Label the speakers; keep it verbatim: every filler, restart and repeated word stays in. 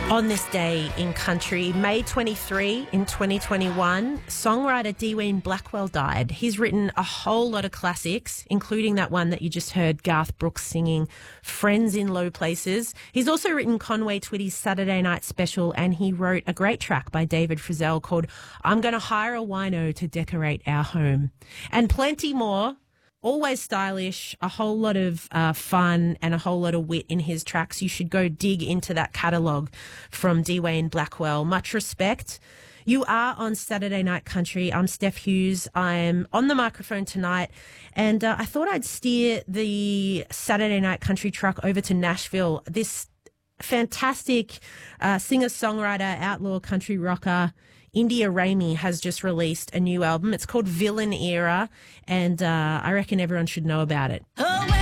Speaker 1: On this day in country, May twenty-third in twenty twenty-one, songwriter Dwayne Blackwell died. He's written a whole lot of classics, including that one that you just heard Garth Brooks singing, Friends in Low Places. He's also written Conway Twitty's Saturday Night Special, and he wrote a great track by David Frizzell called I'm Gonna Hire a Wino to Decorate Our Home. And plenty more. Always stylish, a whole lot of uh, fun and a whole lot of wit in his tracks. You should go dig into that catalogue from Dwayne Blackwell. Much respect. You are on Saturday Night Country. I'm Steph Hughes. I'm on the microphone tonight, and uh, I thought I'd steer the Saturday Night Country truck over to Nashville. This fantastic uh, singer-songwriter, outlaw country rocker, India Ramey, has just released a new album. It's called Villain Era, and uh, I reckon everyone should know about it. Oh,